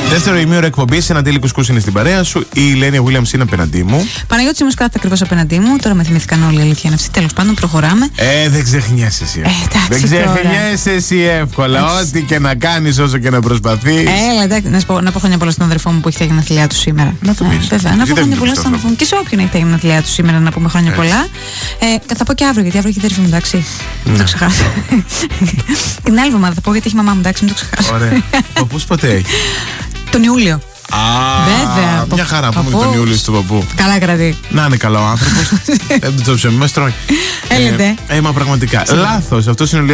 Δεύτερο ημίωρο εκπομπής, ένα τέλειο κουσκούς είναι στην παρέα σου. Η Λένια Williams είναι απέναντί μου. Παναγιώτης Σίμος κάθεται ακριβώς απέναντί μου. Τώρα με θυμήθηκαν όλοι, η αλήθεια είναι αυτή. Τέλος πάντων, προχωράμε. Δεν ξεχνιέσαι εσύ. Δεν ξεχνιέσαι εσύ εύκολα. Ό,τι και να κάνεις, όσο και να προσπαθείς. Εντάξει, να πω χρόνια πολλά στον αδερφό μου που έχει τα γενέθλιά του σήμερα. Να το πεις. Βέβαια, να πω χρόνια πολλά στον αδερφό μου και σε όποιον έχει τα γενέθλιά του σήμερα να πούμε χρόνια πολλά. Θα πω και αύριο, γιατί αύριο έχει δέρφη μου, εντάξει. Μην το ξεχάσω. Την άλλη εβδομάδα θα πω, γιατί έχει μαμά μου, εντάξει, μην το ξεχάσω. Ωραία. Παππούς πότε έχει? Τον Ιούλιο. Βέβαια. Μια χαρά, πούμε τον Ιούλιο στον παππού. Καλά κρατεί. Να είναι καλό άνθρωπος. Δεν το ψωμί μας τρώει. Έλετε. Μα πραγματικά. Λάθος. Αυτό είναι